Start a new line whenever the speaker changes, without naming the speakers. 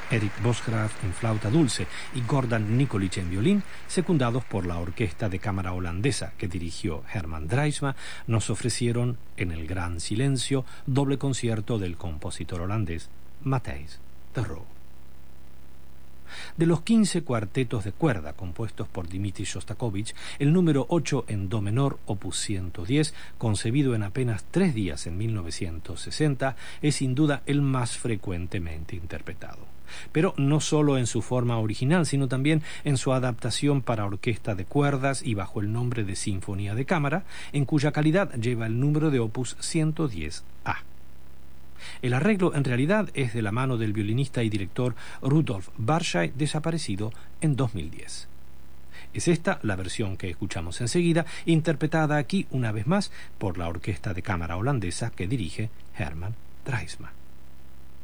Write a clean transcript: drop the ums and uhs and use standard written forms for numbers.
Eric Bosgraaf en flauta dulce y Gordon Nikolic en violín, secundados por la Orquesta de Cámara Holandesa que dirigió Herman Drijsma, nos ofrecieron, en el gran silencio, doble concierto del compositor holandés Matthijs de Roo. De los 15 cuartetos de cuerda compuestos por Dmitri Shostakovich, el número 8 en do menor, opus 110, concebido en apenas 3 días en 1960, es sin duda el más frecuentemente interpretado. Pero no solo en su forma original, sino también en su adaptación para orquesta de cuerdas y bajo el nombre de Sinfonía de Cámara, en cuya calidad lleva el número de opus 110A. El arreglo en realidad es de la mano del violinista y director Rudolf Barschay, desaparecido en 2010. Es esta la versión que escuchamos enseguida, interpretada aquí una vez más por la Orquesta de Cámara Holandesa que dirige Herman Drijsma.